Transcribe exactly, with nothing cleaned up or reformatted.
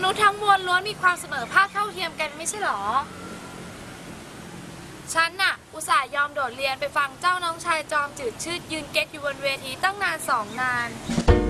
นุษย์ทั้งมวลล้วนมีความเสมอภาคเท่าเทียมกันไม่ใช่หรอฉันน่ะอุตส่าห์ยอมโดดเรียนไปฟังเจ้าน้องชายจอมจืดชืดยืนเก๊กอยู่บนเวทีตั้งนานสองนาน